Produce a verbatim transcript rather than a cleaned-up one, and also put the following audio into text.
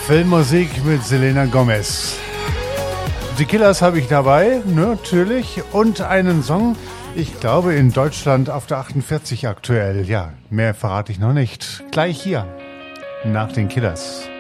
Filmmusik mit Selena Gomez. Die Killers habe ich dabei, natürlich. Und einen Song, ich glaube in Deutschland auf der achtundvierzig aktuell. Ja, mehr verrate ich noch nicht. Gleich hier, nach den Killers.